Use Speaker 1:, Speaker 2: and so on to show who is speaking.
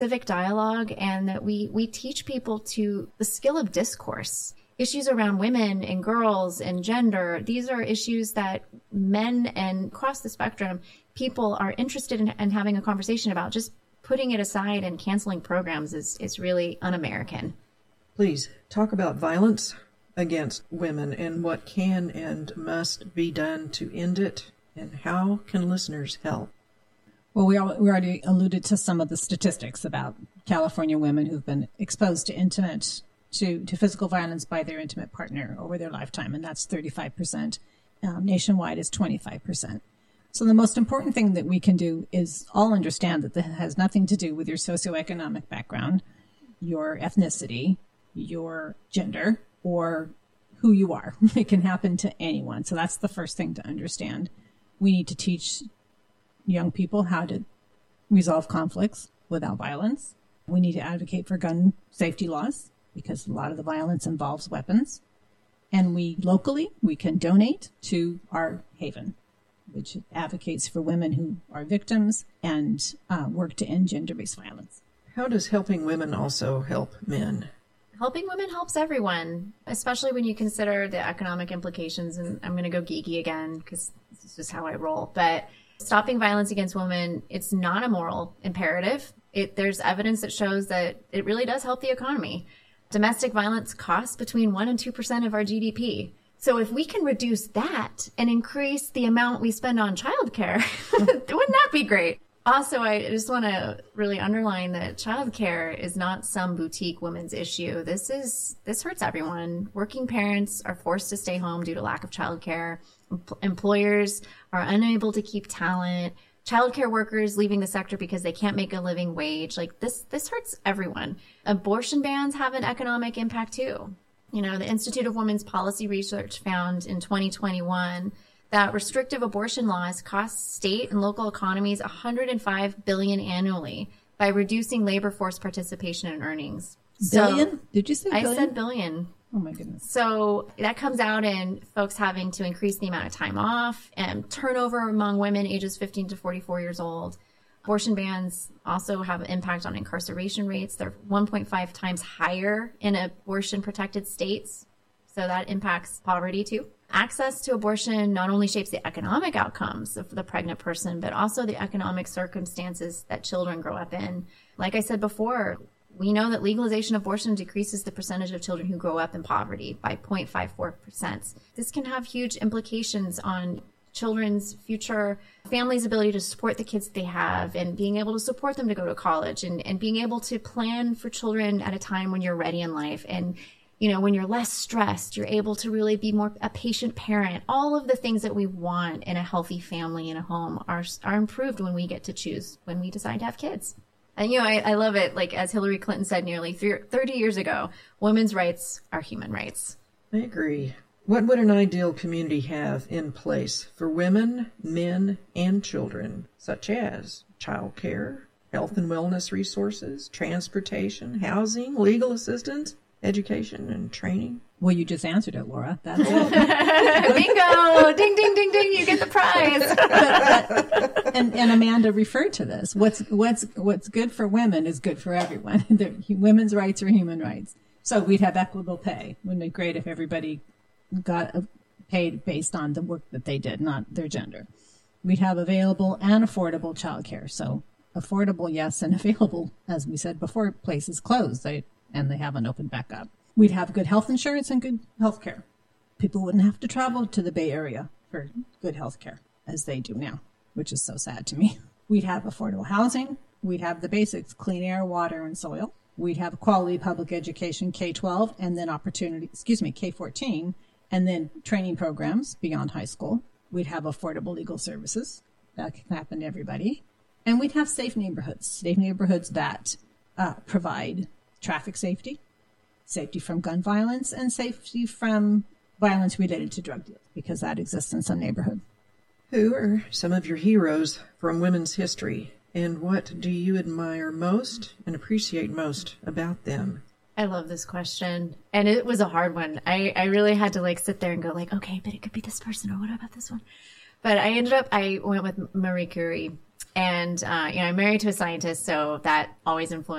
Speaker 1: civic dialogue, and that we teach people to the skill of discourse. Issues around women and girls and gender, these are issues that men and across the spectrum, people are interested in having a conversation about. Just putting it aside and canceling programs is really un-American.
Speaker 2: Please talk about violence against women and what can and must be done to end it, and how can listeners help?
Speaker 3: Well, we already alluded to some of the statistics about California women who've been exposed to physical violence by their intimate partner over their lifetime, and that's 35%. Nationwide is 25%. So the most important thing that we can do is all understand that this has nothing to do with your socioeconomic background, your ethnicity, your gender, or who you are. It can happen to anyone. So that's the first thing to understand. We need to teach young people how to resolve conflicts without violence. We need to advocate for gun safety laws, because a lot of the violence involves weapons. And we can donate to our Haven, which advocates for women who are victims and work to end gender-based violence.
Speaker 2: How does helping women also help men?
Speaker 1: Helping women helps everyone, especially when you consider the economic implications. And I'm going to go geeky again because this is just how I roll. But stopping violence against women, it's not a moral imperative. There's evidence that shows that it really does help the economy. Domestic violence costs between 1% and 2% of our GDP. So if we can reduce that and increase the amount we spend on childcare, wouldn't that be great? Also, I just want to really underline that childcare is not some boutique women's issue. This hurts everyone. Working parents are forced to stay home due to lack of childcare. Employers are unable to keep talent. Childcare workers leaving the sector because they can't make a living wage. Like this hurts everyone. Abortion bans have an economic impact too. You know, the Institute of Women's Policy Research found in 2021 that restrictive abortion laws cost state and local economies $105 billion annually by reducing labor force participation and earnings.
Speaker 3: Billion? So, did you say billion?
Speaker 1: I said billion.
Speaker 3: Oh my goodness.
Speaker 1: So that comes out in folks having to increase the amount of time off and turnover among women ages 15 to 44 years old. Abortion bans also have an impact on incarceration rates. They're 1.5 times higher in abortion-protected states. So that impacts poverty too. Access to abortion not only shapes the economic outcomes of the pregnant person, but also the economic circumstances that children grow up in. Like I said before, we know that legalization of abortion decreases the percentage of children who grow up in poverty by 0.54%. This can have huge implications on children's future, families' ability to support the kids they have, and being able to support them to go to college, and being able to plan for children at a time when you're ready in life. And you know, when you're less stressed, you're able to really be more a patient parent. All of the things that we want in a healthy family and a home are improved when we get to choose when we decide to have kids. And, you know, I love it. Like, as Hillary Clinton said nearly 30 years ago, women's rights are human rights.
Speaker 2: I agree. What would an ideal community have in place for women, men, and children, such as childcare, health and wellness resources, transportation, housing, legal assistance, education, and training?
Speaker 3: Well, you just answered it, Laura. That's it.
Speaker 1: Bingo! Ding, ding, ding, ding! You get the prize.
Speaker 3: and Amanda referred to this. What's good for women is good for everyone. Women's rights are human rights. So we'd have equitable pay. Wouldn't it be great if everybody got paid based on the work that they did, not their gender? We'd have available and affordable childcare. So affordable, yes, and available, as we said before, places closed. And they haven't opened back up. We'd have good health insurance and good health care. People wouldn't have to travel to the Bay Area for good health care, as they do now, which is so sad to me. We'd have affordable housing. We'd have the basics, clean air, water, and soil. We'd have quality public education, K-12, and then K-14, and then training programs beyond high school. We'd have affordable legal services. That can happen to everybody. And we'd have safe neighborhoods that provide traffic safety from gun violence, and safety from violence related to drug deals, because that exists in some neighborhoods.
Speaker 2: Who are some of your heroes from women's history, and what do you admire most and appreciate most about them?
Speaker 1: I love this question. And it was a hard one. I really had to sit there and go okay, but it could be this person, or what about this one? But I went with Marie Curie. And, I'm married to a scientist, so that always influenced